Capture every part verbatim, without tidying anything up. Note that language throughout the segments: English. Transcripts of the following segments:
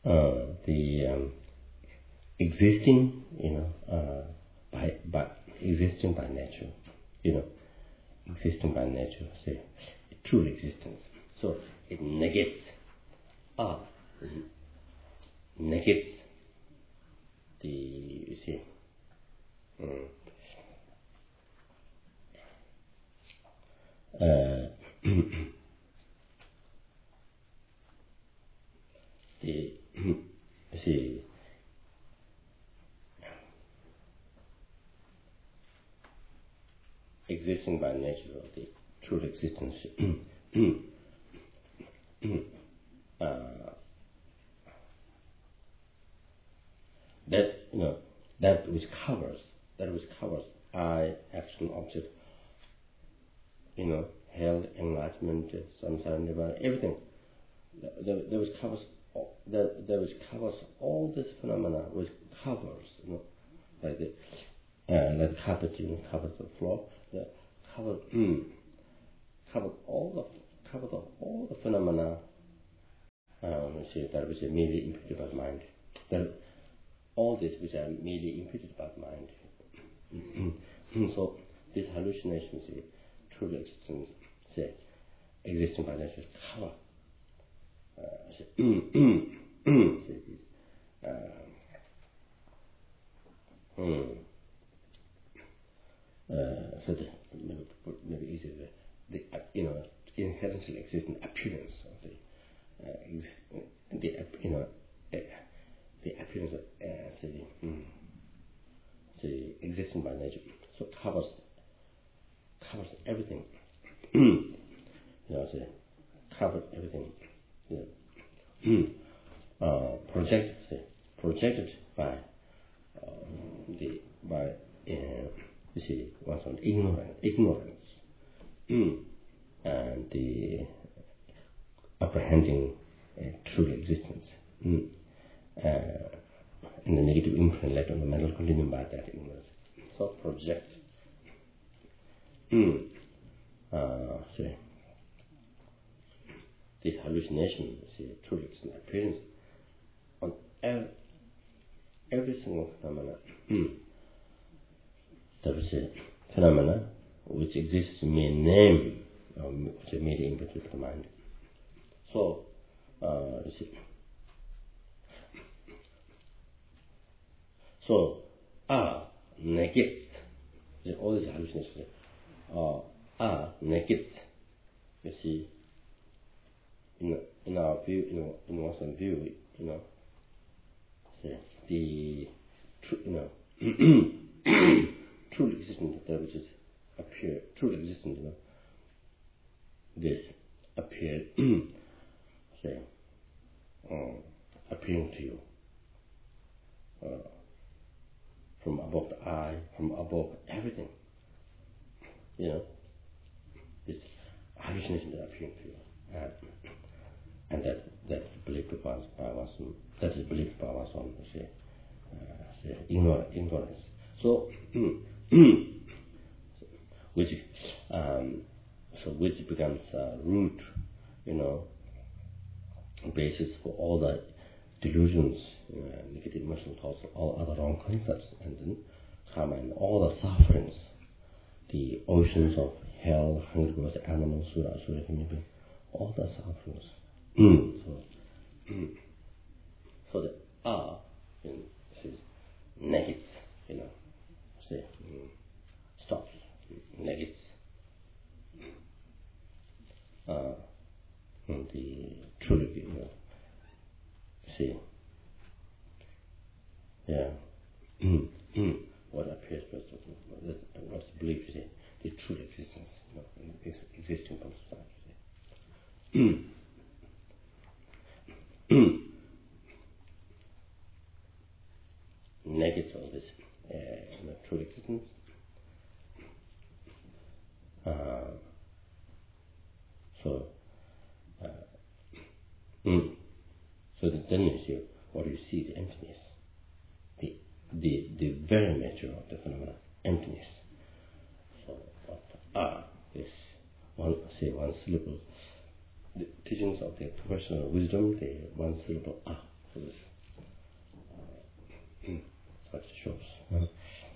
uh, the um, existing, you know, uh, by by existing by nature, you know, existing by nature, say, true existence. So it negates, ah, negates the, you see, um, uh, the, you see, existing by nature, the true existence, uh, that, you know, that which covers, that which covers I, action, object, you know, hell, enlightenment, samsara, nirvana, everything. That, that which covers, all, that, that which covers all this phenomena, which covers, you know, like the, uh, like carpet, you know, covers the floor, that covers, mm, covers all the, covers all the phenomena. Um, you see, that which is merely imputed by mind. That all this which are merely imputed by mind. So these hallucinations, see, truly existence, say, existing by nature, cover. Uh, say, say this. Uh, hmm. uh, so the maybe, maybe easier the, the uh, you know inherently existing appearance of the uh, the you know uh, the appearance of uh, say, hmm, the existing by nature, so covers covers everything. You know, say covered everything. You know, uh, projected, say, projected by uh, the by uh, you see one's own ignorance, ignorance, mm. and the apprehending uh, true existence, mm. uh, and the negative imprint left on the mental continuum by that ignorance. So project, mm. uh, say, this hallucination, see, true existence appearance on every, every single phenomena. Mm. There is a phenomena which exists in mere name, um, which is merely imputed to the mind. So, uh, you see, so ah negates, see, all these hallucinations, uh, ah negates, you see, in in our view, you know, in one's own view, you know, see, the tr- you know. Truly existent, that which is appear, truly existent, you know, this appeared, say, um, appearing to you uh, from above the eye, from above everything, you know, this hallucination that appearing to you, uh, and that that's believed by us, by us, that is believed by us on, say, uh, say ignorance, ignorance. So. which um, so which becomes uh, root, you know, basis for all the delusions, uh, negative emotional thoughts, all other wrong concepts, and then karma and all the sufferings, the oceans of hell, hungry ghosts, animals, sura, asura, human being, all the sufferings. Mm. So, mm. so the ah, in, says negates, you know, say mm, stops, negates uh, the truly, you know, see, yeah, mm, mm, what appears to us, what's believed to say, the true existence, you know, ex- existing from society. Mm. Mm. Negates all this uh, you know, true existence. Uh, so, uh, mm. so the, then you see what you see is emptiness, the the the very nature of the phenomena, emptiness. So what ah is one say one syllable. The teachings of the professional wisdom, the one syllable ah. this uh, such shows. Uh,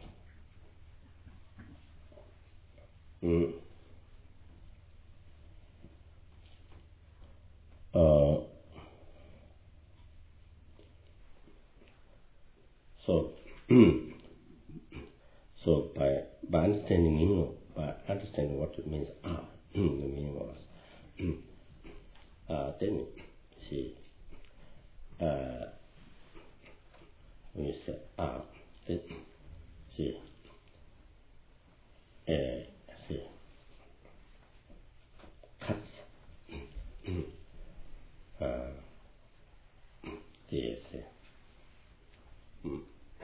mm, uh, so so by by understanding meaning, by understanding what it means, ah, the meaning was, uh, then see, uh, when you say ah, then see, uh, see, cuts, uh, the see, mm,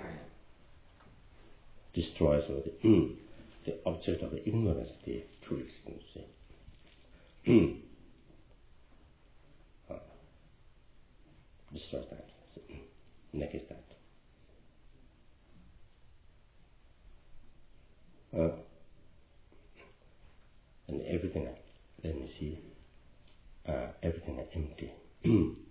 destroys or the, mm, the object of ignorance, the true existence. See. uh, destroys that, see, negates that. Uh, and everything, then you see, uh, everything is empty.